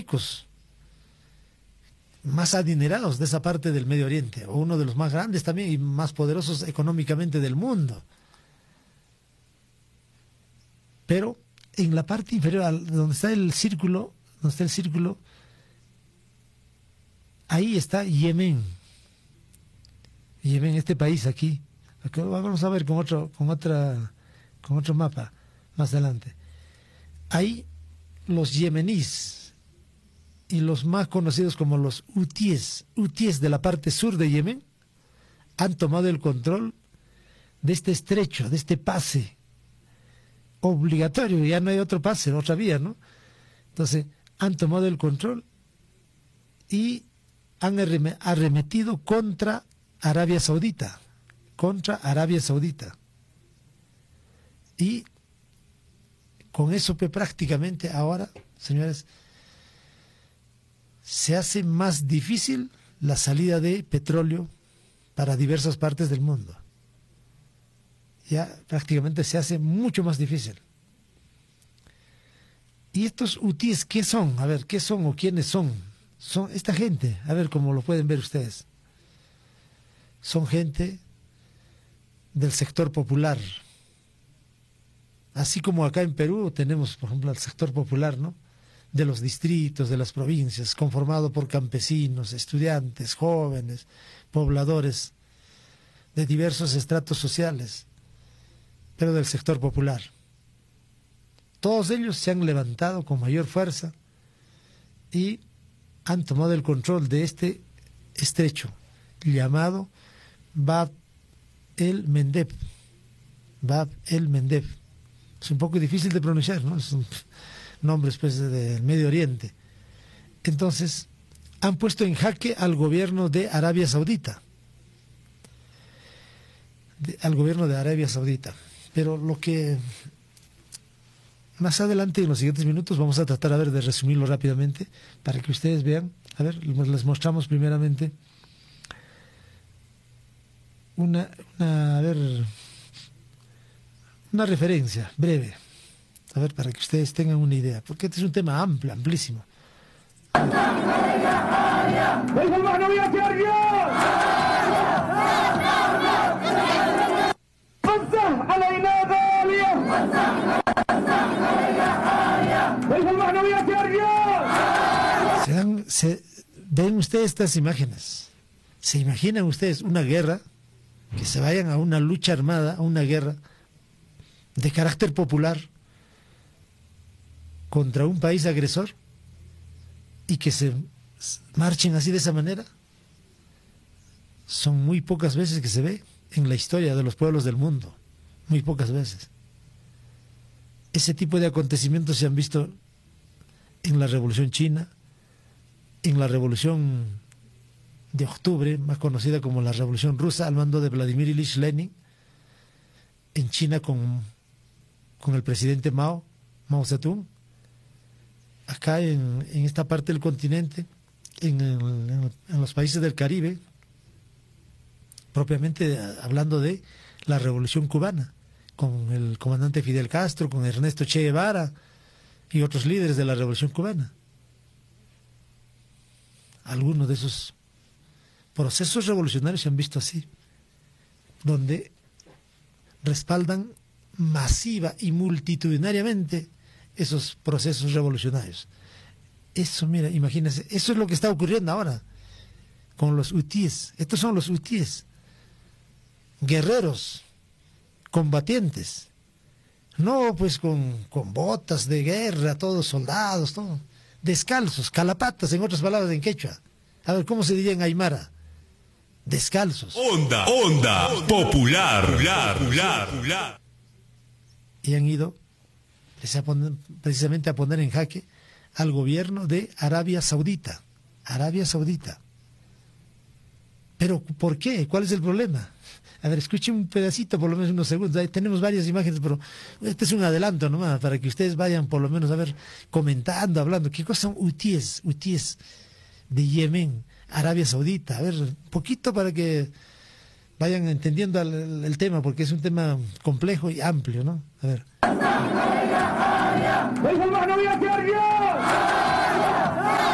ricos, más adinerados de esa parte del Medio Oriente, o uno de los más grandes también y más poderosos económicamente del mundo. Pero en la parte inferior, donde está el círculo, ahí está Yemen. Yemen, este país aquí. Vamos a ver con otro mapa más adelante. Ahí los yemeníes y los más conocidos como los hutíes de la parte sur de Yemen han tomado el control de este estrecho, de este pase obligatorio. Ya no hay otro pase, otra vía, ¿no? Entonces han tomado el control y han arremetido contra Arabia Saudita, y con eso prácticamente ahora, señores, se hace más difícil la salida de petróleo para diversas partes del mundo. Ya prácticamente se hace mucho más difícil. ¿Y estos hutíes qué son? A ver, ¿qué son o quiénes son? Son esta gente, a ver cómo lo pueden ver ustedes. Son gente del sector popular. Así como acá en Perú tenemos, por ejemplo, el sector popular, ¿no?, de los distritos, de las provincias, conformado por campesinos, estudiantes, jóvenes, pobladores de diversos estratos sociales, pero del sector popular. Todos ellos se han levantado con mayor fuerza y han tomado el control de este estrecho llamado Bab el-Mandeb. Bab el-Mandeb. Es un poco difícil de pronunciar, ¿no? Es un nombre pues, del Medio Oriente. Entonces, han puesto en jaque al gobierno de Arabia Saudita. Pero lo que más adelante, en los siguientes minutos, vamos a tratar de resumirlo rápidamente para que ustedes vean. A ver, les mostramos primeramente una referencia breve, a ver, para que ustedes tengan una idea, porque este es un tema amplio, amplísimo. Ven ustedes estas imágenes. ¿Se imaginan ustedes una guerra? Que se vayan a una lucha armada, a una guerra de carácter popular contra un país agresor y que se marchen así de esa manera. Son muy pocas veces que se ve en la historia de los pueblos del mundo, muy pocas veces. Ese tipo de acontecimientos se han visto en la Revolución China, en la Revolución de Octubre, más conocida como la Revolución Rusa, al mando de Vladimir Ilich Lenin, en China con el presidente Mao Zedong, acá en esta parte del continente, en los países del Caribe, propiamente hablando de la Revolución Cubana, con el comandante Fidel Castro, con Ernesto Che Guevara y otros líderes de la Revolución Cubana. Algunos de esos procesos revolucionarios se han visto así, donde respaldan masiva y multitudinariamente esos procesos revolucionarios. Eso, mira, imagínense, eso es lo que está ocurriendo ahora con los hutíes. Estos son los hutíes, guerreros, combatientes, no pues con botas de guerra, todos soldados, todo, descalzos, calapatas, en otras palabras en quechua. A ver, ¿cómo se diría en aymara? Descalzos. Onda popular. Y han ido precisamente a poner en jaque al gobierno de Arabia Saudita. Pero ¿por qué? ¿Cuál es el problema? A ver, escuchen un pedacito, por lo menos unos segundos. Ahí tenemos varias imágenes, pero este es un adelanto nomás, para que ustedes vayan por lo menos a ver, comentando, hablando. ¿Qué cosas son hutíes de Yemen, Arabia Saudita? A ver, un poquito para que vayan entendiendo el tema, porque es un tema complejo y amplio, ¿no? A ver.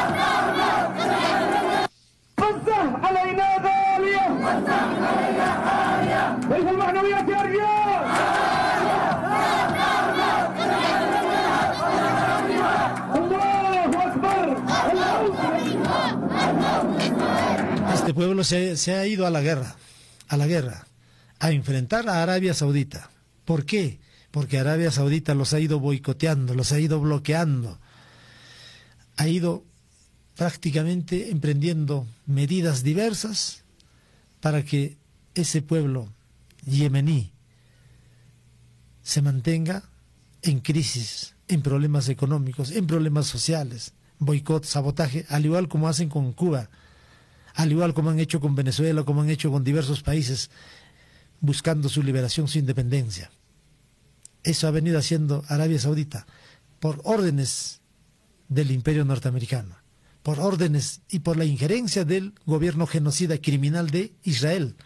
Este pueblo se ha ido a la guerra, a enfrentar a Arabia Saudita. ¿Por qué? Porque Arabia Saudita los ha ido boicoteando, los ha ido bloqueando, ha ido prácticamente emprendiendo medidas diversas para que ese pueblo yemení se mantenga en crisis, en problemas económicos, en problemas sociales, boicot, sabotaje, al igual como hacen con Cuba, al igual como han hecho con Venezuela, como han hecho con diversos países, buscando su liberación, su independencia. Eso ha venido haciendo Arabia Saudita por órdenes del Imperio norteamericano, por órdenes y por la injerencia del gobierno genocida criminal de Israel,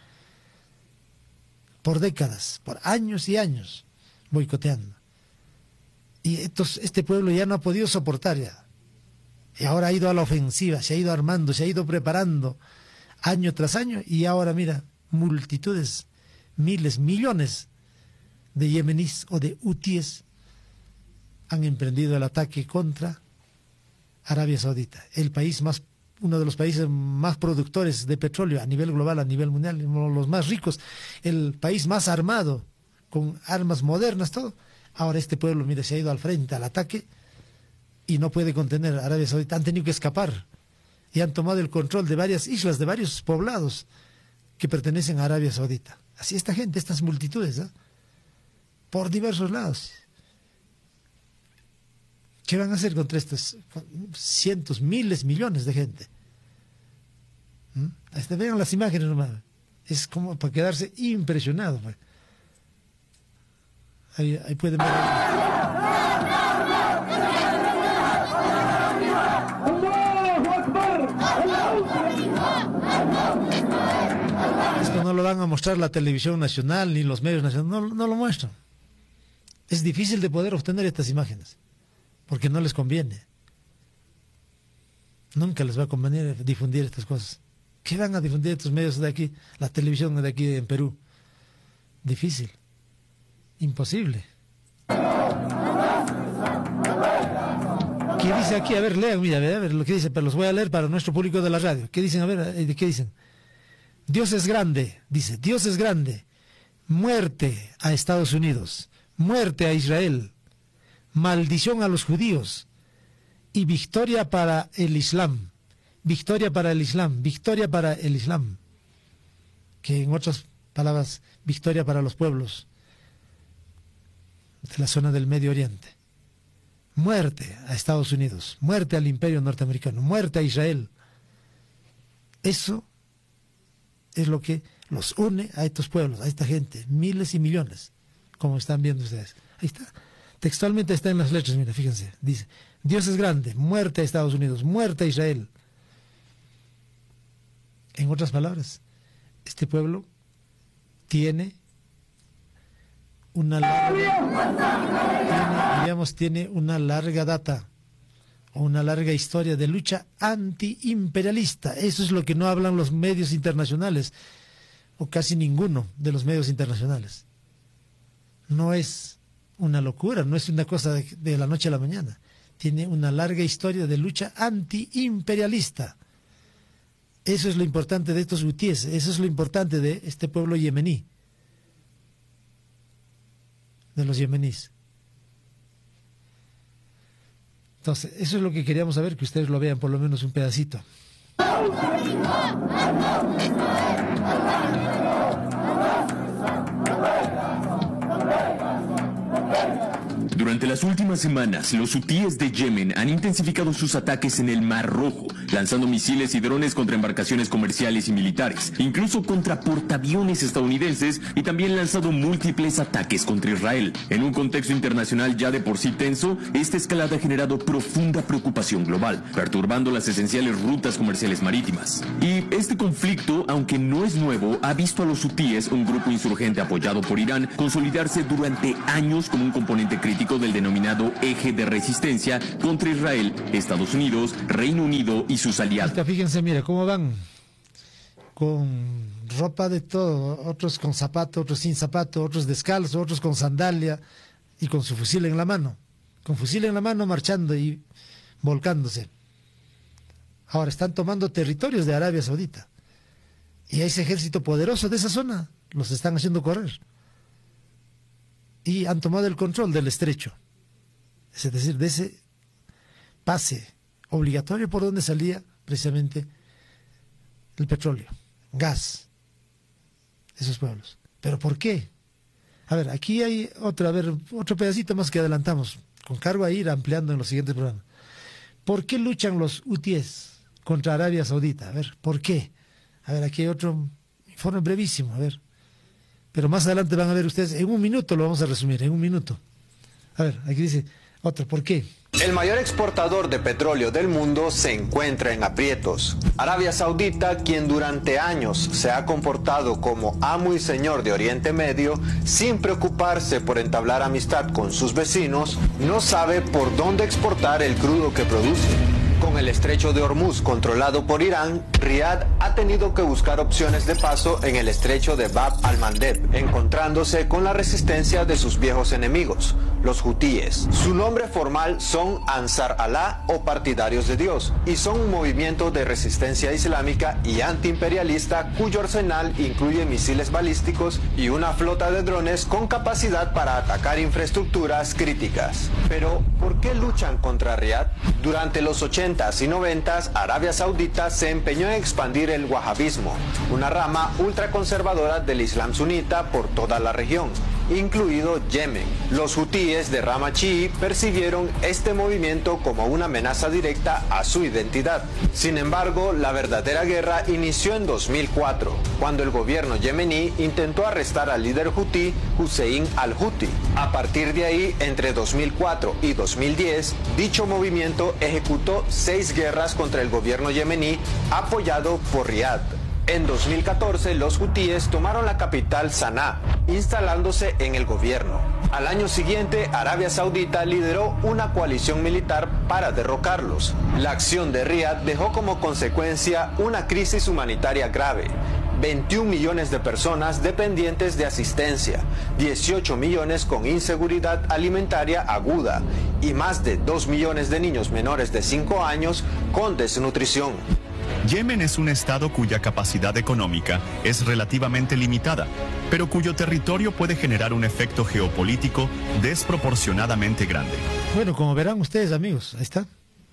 por décadas, por años y años, boicoteando. Y este pueblo ya no ha podido soportar ya. Y ahora ha ido a la ofensiva, se ha ido armando, se ha ido preparando año tras año, y ahora mira, multitudes, miles, millones de yemeníes o de hutíes han emprendido el ataque contra Arabia Saudita, el país más, uno de los países más productores de petróleo a nivel global, a nivel mundial, uno de los más ricos, el país más armado, con armas modernas, todo. Ahora este pueblo, mire, se ha ido al frente, al ataque, y no puede contener a Arabia Saudita. Han tenido que escapar y han tomado el control de varias islas, de varios poblados que pertenecen a Arabia Saudita. Así esta gente, estas multitudes, ¿eh? Por diversos lados. ¿Qué van a hacer contra estos cientos, miles, millones de gente? Vean las imágenes nomás. Es como para quedarse impresionado. Pues. Ahí pueden ver. Esto no lo van a mostrar la televisión nacional ni los medios nacionales, no lo muestran. Es difícil de poder obtener estas imágenes, porque no les conviene. Nunca les va a convenir difundir estas cosas. ¿Qué van a difundir estos medios de aquí, la televisión de aquí en Perú? Difícil, imposible. ¿Qué dice aquí? A ver, lean, mira, a ver lo que dice, pero los voy a leer para nuestro público de la radio. ¿Qué dicen? A ver, ¿qué dicen? Dios es grande, dice, Dios es grande. Muerte a Estados Unidos, muerte a Israel, maldición a los judíos y victoria para el Islam, victoria para el Islam, victoria para el Islam. Que en otras palabras, victoria para los pueblos de la zona del Medio Oriente. Muerte a Estados Unidos, muerte al Imperio norteamericano, muerte a Israel. Eso es lo que los une a estos pueblos, a esta gente, miles y millones, como están viendo ustedes. Ahí está, textualmente está en las letras, mira, fíjense, dice, Dios es grande, muerte a Estados Unidos, muerte a Israel. En otras palabras, este pueblo tiene una larga data o una larga historia de lucha antiimperialista. Eso es lo que no hablan los medios internacionales, o casi ninguno de los medios internacionales. No es una locura, no es una cosa de la noche a la mañana. Tiene una larga historia de lucha antiimperialista. Eso es lo importante de estos hutíes, eso es lo importante de este pueblo yemení, de los yemeníes. Entonces, eso es lo que queríamos saber, que ustedes lo vean por lo menos un pedacito. Durante las últimas semanas, los hutíes de Yemen han intensificado sus ataques en el Mar Rojo, lanzando misiles y drones contra embarcaciones comerciales y militares, incluso contra portaaviones estadounidenses, y también lanzado múltiples ataques contra Israel. En un contexto internacional ya de por sí tenso, esta escalada ha generado profunda preocupación global, perturbando las esenciales rutas comerciales marítimas. Y este conflicto, aunque no es nuevo, ha visto a los hutíes, un grupo insurgente apoyado por Irán, consolidarse durante años como un componente crítico del denominado eje de resistencia contra Israel, Estados Unidos, Reino Unido y sus aliados. Fíjense, mira cómo van con ropa de todo, otros con zapato, otros sin zapato, otros descalzos, otros con sandalia y con su fusil en la mano, marchando y volcándose. Ahora están tomando territorios de Arabia Saudita, Y a ese ejército poderoso de esa zona los están haciendo correr. Y han tomado el control del estrecho. Es decir, de ese pase obligatorio por donde salía precisamente el petróleo, gas, esos pueblos. ¿Pero por qué? A ver, aquí hay otro pedacito más que adelantamos, con cargo a ir ampliando en los siguientes programas. ¿Por qué luchan los hutíes contra Arabia Saudita? A ver, ¿por qué? A ver, aquí hay otro informe brevísimo, a ver. Pero más adelante van a ver ustedes, en un minuto lo vamos a resumir, en un minuto. A ver, aquí dice otro, ¿por qué? El mayor exportador de petróleo del mundo se encuentra en aprietos. Arabia Saudita, quien durante años se ha comportado como amo y señor de Oriente Medio, sin preocuparse por entablar amistad con sus vecinos, no sabe por dónde exportar el crudo que produce. Con el estrecho de Hormuz controlado por Irán, Riad ha tenido que buscar opciones de paso en el estrecho de Bab al-Mandeb, encontrándose con la resistencia de sus viejos enemigos, los hutíes. Su nombre formal son Ansar Allah o Partidarios de Dios, y son un movimiento de resistencia islámica y antiimperialista cuyo arsenal incluye misiles balísticos y una flota de drones con capacidad para atacar infraestructuras críticas. Pero, ¿por qué luchan contra Riad? Durante los 80s y 90s, Arabia Saudita se empeñó en expandir el wahabismo, una rama ultraconservadora del Islam sunita por toda la región, incluido Yemen. Los hutíes de rama chií percibieron este movimiento como una amenaza directa a su identidad. Sin embargo, la verdadera guerra inició en 2004, cuando el gobierno yemení intentó arrestar al líder hutí Hussein al-Houthi. A partir de ahí, entre 2004 y 2010, dicho movimiento ejecutó 6 guerras contra el gobierno yemení apoyado por Riad. En 2014, los hutíes tomaron la capital Saná, instalándose en el gobierno. Al año siguiente, Arabia Saudita lideró una coalición militar para derrocarlos. La acción de Riad dejó como consecuencia una crisis humanitaria grave. 21 millones de personas dependientes de asistencia, 18 millones con inseguridad alimentaria aguda y más de 2 millones de niños menores de 5 años con desnutrición. Yemen es un estado cuya capacidad económica es relativamente limitada, pero cuyo territorio puede generar un efecto geopolítico desproporcionadamente grande. Bueno, como verán ustedes, amigos, ahí está.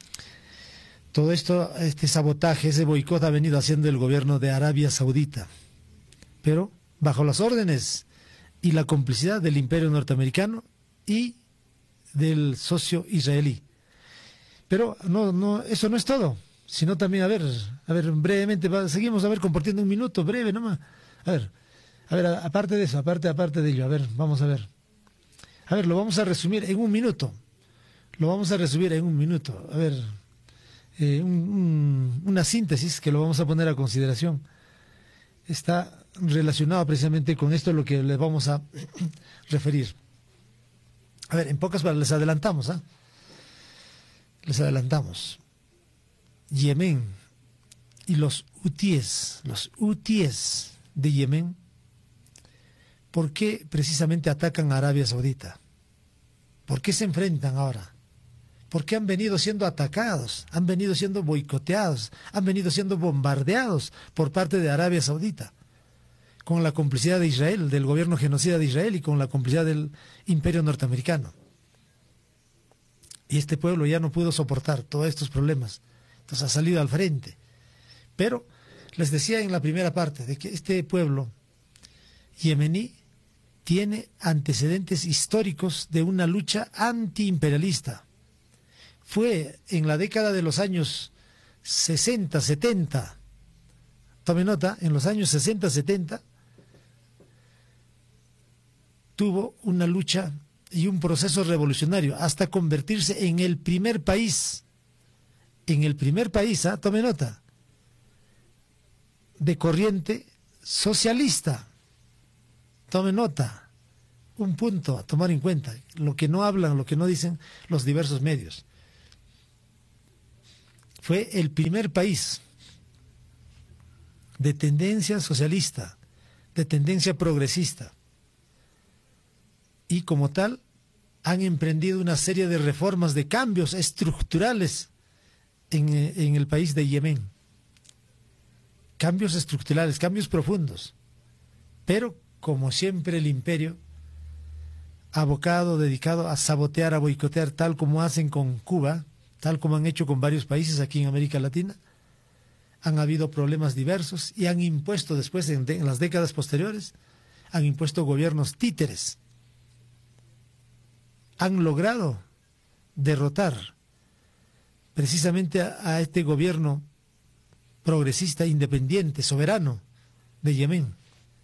Todo esto, este sabotaje, ese boicot ha venido haciendo el gobierno de Arabia Saudita, pero bajo las órdenes y la complicidad del imperio norteamericano y del socio israelí. Pero eso no es todo, sino también, a ver, brevemente, seguimos compartiendo un minuto, breve nomás. A ver, aparte de eso, aparte de ello, vamos a ver. A ver, lo vamos a resumir en un minuto. A ver, una síntesis que lo vamos a poner a consideración. Está relacionado precisamente con esto, lo que les vamos a referir. A ver, en pocas palabras, les adelantamos, Les adelantamos. Yemen y los hutíes de Yemen, ¿por qué precisamente atacan a Arabia Saudita? ¿Por qué se enfrentan ahora? ¿Por qué han venido siendo atacados? Han venido siendo boicoteados, han venido siendo bombardeados por parte de Arabia Saudita, con la complicidad de Israel, del gobierno genocida de Israel y con la complicidad del imperio norteamericano. Y este pueblo ya no pudo soportar todos estos problemas. Entonces ha salido al frente. Pero les decía en la primera parte de que este pueblo yemení tiene antecedentes históricos de una lucha antiimperialista. Fue en la década de los años 60, 70, tome nota, en los años 60, 70, tuvo una lucha y un proceso revolucionario hasta convertirse en el primer país, tome nota, de corriente socialista. Tome nota, un punto a tomar en cuenta, lo que no hablan, lo que no dicen los diversos medios. Fue el primer país de tendencia socialista, de tendencia progresista, y como tal han emprendido una serie de reformas, de cambios estructurales en el país de Yemen. cambios estructurales, cambios profundos. Pero, como siempre, el imperio, abocado, dedicado a sabotear, a boicotear, tal como hacen con Cuba, tal como han hecho con varios países aquí en América Latina. Han habido problemas diversos y han impuesto después, en las décadas posteriores, han impuesto gobiernos títeres. Han logrado derrotar precisamente a este gobierno progresista, independiente, soberano de Yemen.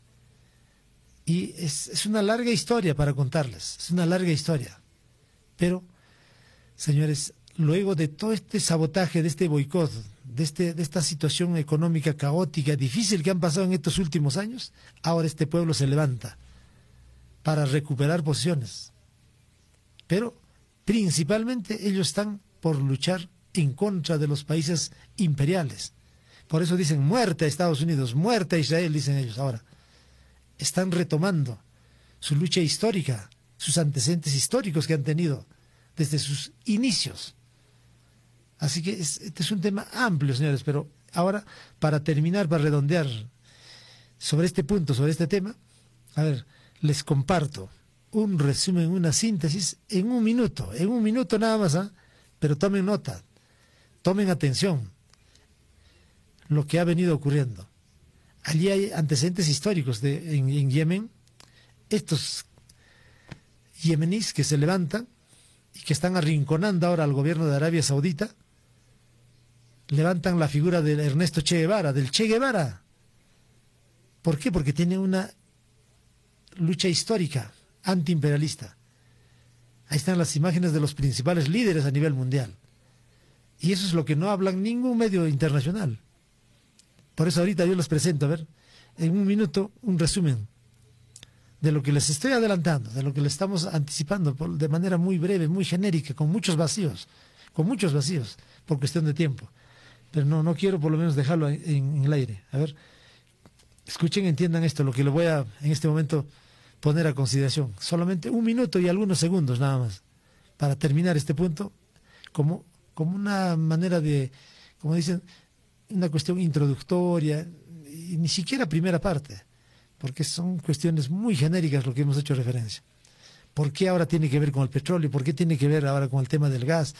Y es una larga historia para contarles, es una larga historia. Pero, señores, luego de todo este sabotaje, de este boicot, de esta situación económica caótica, difícil que han pasado en estos últimos años, ahora este pueblo se levanta para recuperar posiciones. Pero, principalmente, ellos están por luchar en contra de los países imperiales. Por eso dicen muerte a Estados Unidos, muerte a Israel, dicen ellos ahora. Están retomando su lucha histórica, sus antecedentes históricos que han tenido desde sus inicios. Así que este es un tema amplio, señores, pero ahora, para terminar, para redondear sobre este punto, sobre este tema, a ver, les comparto un resumen, una síntesis en un minuto nada más, ¿eh? Pero tomen nota, tomen atención lo que ha venido ocurriendo. Allí hay antecedentes históricos en Yemen. Estos yemeníes que se levantan y que están arrinconando ahora al gobierno de Arabia Saudita, levantan la figura de Ernesto Che Guevara, del Che Guevara. ¿Por qué? Porque tiene una lucha histórica antiimperialista. Ahí están las imágenes de los principales líderes a nivel mundial. Y eso es lo que no hablan ningún medio internacional. Por eso ahorita yo los presento, a ver, en un minuto, un resumen de lo que les estoy adelantando, de lo que les estamos anticipando de manera muy breve, muy genérica, con muchos vacíos, por cuestión de tiempo. Pero no quiero por lo menos dejarlo en el aire. A ver, escuchen, entiendan esto, lo que le voy a en este momento poner a consideración. Solamente un minuto y algunos segundos nada más, para terminar este punto, como una manera de, como dicen, una cuestión introductoria, y ni siquiera primera parte, porque son cuestiones muy genéricas lo que hemos hecho referencia. ¿Por qué ahora tiene que ver con el petróleo? ¿Por qué tiene que ver ahora con el tema del gas?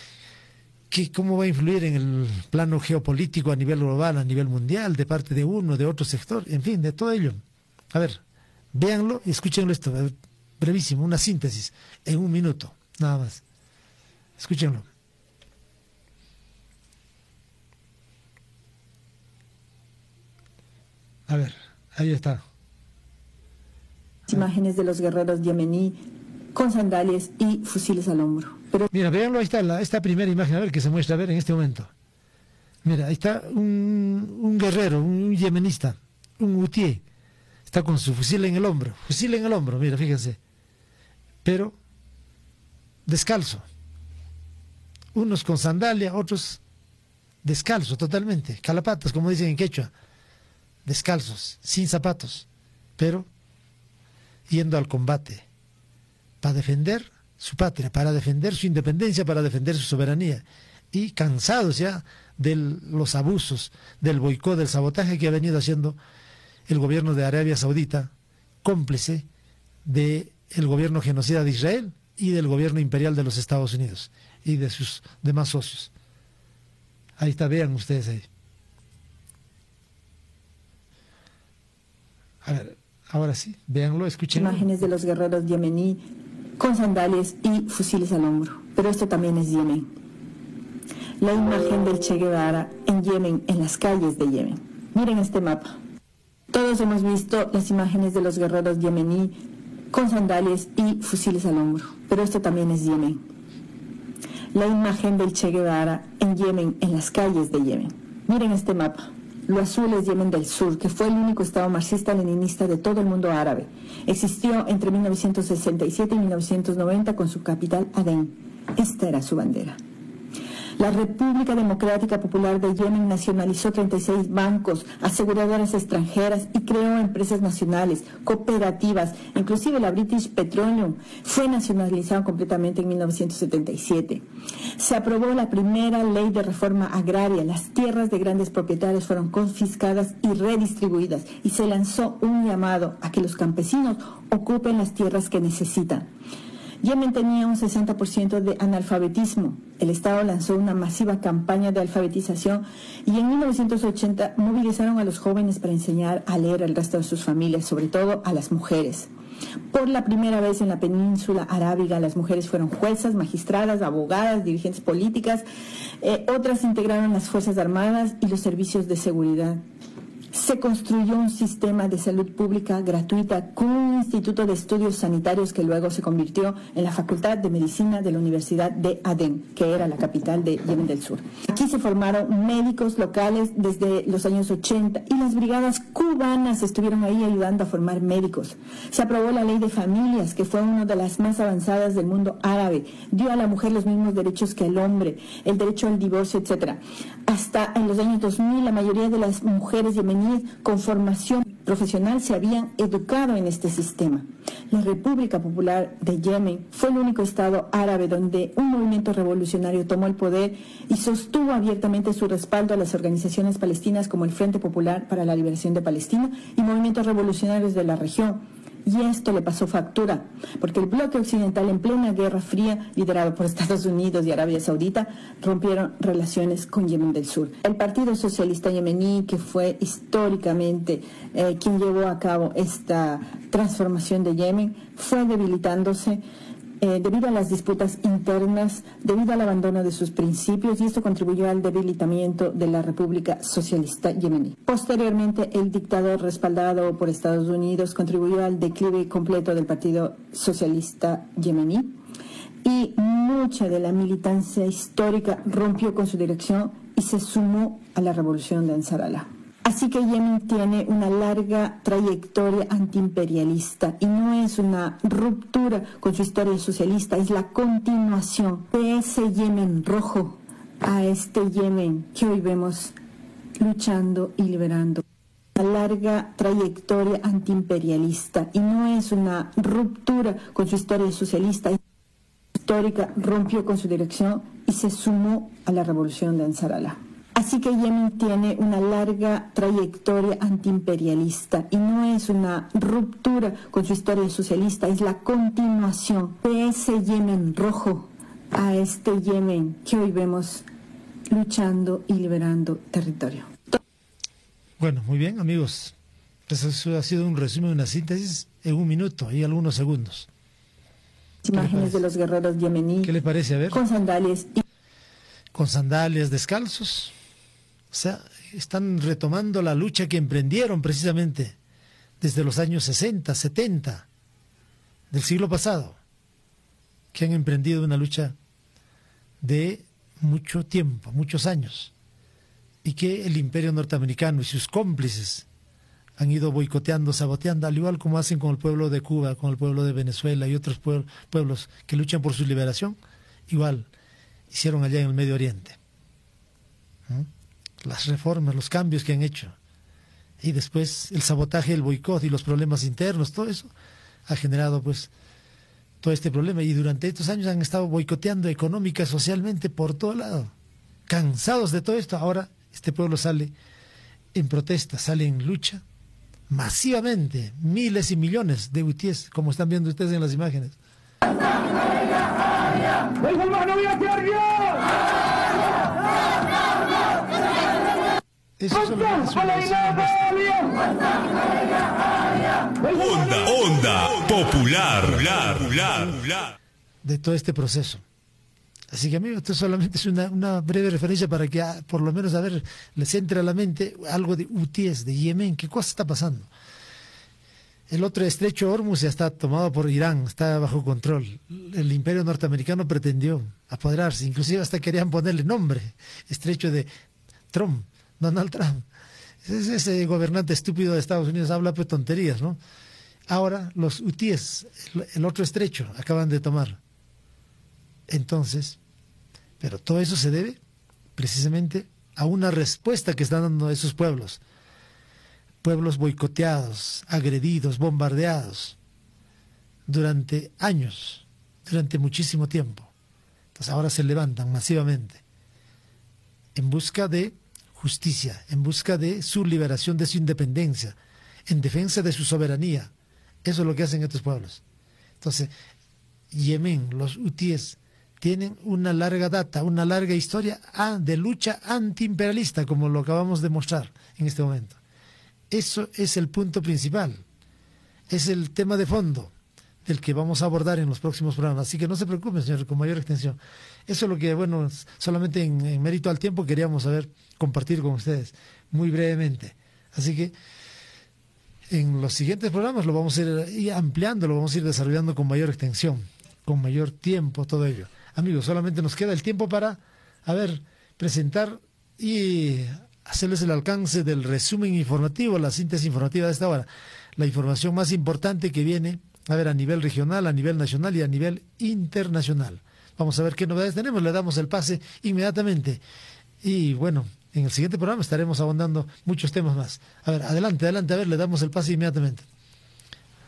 ¿Cómo va a influir en el plano geopolítico a nivel global, a nivel mundial, de parte de uno, de otro sector? En fin, de todo ello. A ver, véanlo y escúchenlo esto, brevísimo, una síntesis, en un minuto, nada más. Escúchenlo. A ver, ahí está. Imágenes de los guerreros yemení con sandalias y fusiles al hombro. Pero... Mira, véanlo, ahí está esta primera imagen, a ver, que se muestra, a ver, en este momento. Mira, ahí está un guerrero, un yemenista, un hutié, está con su fusil en el hombro, mira, fíjense. Pero descalzo. Unos con sandalia, otros descalzos totalmente, calapatas, como dicen en quechua. Descalzos, sin zapatos, pero yendo al combate para defender su patria, para defender su independencia, para defender su soberanía, y cansados ya de los abusos, del boicot, del sabotaje que ha venido haciendo el gobierno de Arabia Saudita, cómplice del gobierno genocida de Israel y del gobierno imperial de los Estados Unidos y de sus demás socios. Ahí está, vean ustedes ahí. A ver, ahora sí, véanlo, escuchen. Imágenes de los guerreros yemení con sandalias y fusiles al hombro. Pero esto también es Yemen. La imagen del Che Guevara en Yemen, en las calles de Yemen. Miren este mapa. Todos hemos visto las imágenes de los guerreros yemení con sandalias y fusiles al hombro. Pero esto también es Yemen. La imagen del Che Guevara en Yemen, en las calles de Yemen. Miren este mapa. Lo azul es Yemen del Sur, que fue el único estado marxista-leninista de todo el mundo árabe. Existió entre 1967 y 1990 con su capital Adén. Esta era su bandera. La República Democrática Popular de Yemen nacionalizó 36 bancos, aseguradoras extranjeras y creó empresas nacionales, cooperativas, inclusive la British Petroleum fue nacionalizado completamente en 1977. Se aprobó la primera ley de reforma agraria, las tierras de grandes propietarios fueron confiscadas y redistribuidas y se lanzó un llamado a que los campesinos ocupen las tierras que necesitan. Yemen tenía un 60% de analfabetismo. El Estado lanzó una masiva campaña de alfabetización y en 1980 movilizaron a los jóvenes para enseñar a leer al resto de sus familias, sobre todo a las mujeres. Por la primera vez en la península arábiga, las mujeres fueron juezas, magistradas, abogadas, dirigentes políticas, otras integraron las Fuerzas Armadas y los servicios de seguridad. Se construyó un sistema de salud pública gratuita con un instituto de estudios sanitarios que luego se convirtió en la Facultad de Medicina de la Universidad de Adén, que era la capital de Yemen del Sur. Aquí se formaron médicos locales desde los años 80 y las brigadas cubanas estuvieron ahí ayudando a formar médicos. Se aprobó la ley de familias, que fue una de las más avanzadas del mundo árabe. Dio a la mujer los mismos derechos que al hombre, el derecho al divorcio, etc. Hasta en los años 2000, la mayoría de las mujeres yemeníes con formación profesional se habían educado en este sistema. La República Popular de Yemen fue el único estado árabe donde un movimiento revolucionario tomó el poder y sostuvo abiertamente su respaldo a las organizaciones palestinas como el Frente Popular para la Liberación de Palestina y movimientos revolucionarios de la región. Y esto le pasó factura, porque el bloque occidental en plena Guerra Fría, liderado por Estados Unidos y Arabia Saudita, rompieron relaciones con Yemen del Sur. El Partido Socialista Yemení, que fue históricamente quien llevó a cabo esta transformación de Yemen, fue debilitándose debido a las disputas internas, debido al abandono de sus principios, y esto contribuyó al debilitamiento de la República Socialista Yemení. Posteriormente, el dictador respaldado por Estados Unidos contribuyó al declive completo del Partido Socialista Yemení y mucha de la militancia histórica rompió con su dirección y se sumó a la revolución de Ansar Allah. Así que Yemen tiene una larga trayectoria antiimperialista y no es una ruptura con su historia socialista, es la continuación de ese Yemen rojo a este Yemen que hoy vemos luchando y liberando. Una larga trayectoria antiimperialista y no es una ruptura con su historia socialista, histórica rompió con su dirección y se sumó a la revolución de Ansar Allah. Así que Yemen tiene una larga trayectoria antiimperialista y no es una ruptura con su historia socialista, es la continuación de ese Yemen rojo a este Yemen que hoy vemos luchando y liberando territorio. Bueno, muy bien, amigos. Eso ha sido un resumen, una síntesis en un minuto y algunos segundos. Imágenes de los guerreros yemeníes. ¿Qué le parece? A ver. Con sandalias. Con sandalias, descalzos. O sea, están retomando la lucha que emprendieron precisamente desde los años 60, 70 del siglo pasado, que han emprendido una lucha de mucho tiempo, muchos años, y que el imperio norteamericano y sus cómplices han ido boicoteando, saboteando, al igual como hacen con el pueblo de Cuba, con el pueblo de Venezuela y otros pueblos que luchan por su liberación, igual hicieron allá en el Medio Oriente. Las reformas, los cambios que han hecho, y después el sabotaje, el boicot y los problemas internos, todo eso ha generado pues todo este problema, y durante estos años han estado boicoteando económica, socialmente, por todo lado. Cansados de todo esto, ahora este pueblo sale en protesta, sale en lucha masivamente, miles y millones de hutíes, como están viendo ustedes en las imágenes. Eso Onda Popular. De todo este proceso. Así que, amigos, esto solamente es una breve referencia para que por lo menos, a ver, les entre a la mente algo de hutíes, de Yemen. ¿Qué cosa está pasando? El otro estrecho Hormuz ya está tomado por Irán, está bajo control. El imperio norteamericano pretendió apoderarse, inclusive hasta querían ponerle nombre, estrecho de Trump, Donald Trump. Ese gobernante estúpido de Estados Unidos habla pues tonterías, ¿no? Ahora los hutíes, el otro estrecho, acaban de tomar. Entonces, pero todo eso se debe precisamente a una respuesta que están dando esos pueblos. Pueblos boicoteados, agredidos, bombardeados durante años, durante muchísimo tiempo. Entonces ahora se levantan masivamente en busca de justicia, en busca de su liberación, de su independencia, en defensa de su soberanía. Eso es lo que hacen estos pueblos. Entonces, Yemen, los hutíes, tienen una larga data, una larga historia de lucha antiimperialista, como lo acabamos de mostrar en este momento. Eso es el punto principal, es el tema de fondo del que vamos a abordar en los próximos programas. Así que no se preocupen, señor, con mayor extensión. Eso es lo que, bueno, solamente en mérito al tiempo queríamos compartir con ustedes, muy brevemente. Así que en los siguientes programas lo vamos a ir ampliando, lo vamos a ir desarrollando con mayor extensión, con mayor tiempo, todo ello. Amigos, solamente nos queda el tiempo para, presentar y hacerles el alcance del resumen informativo, la síntesis informativa de esta hora. La información más importante que viene, a nivel regional, a nivel nacional y a nivel internacional. Vamos a ver qué novedades tenemos, le damos el pase inmediatamente. Y bueno, en el siguiente programa estaremos abordando muchos temas más. Adelante, le damos el pase inmediatamente.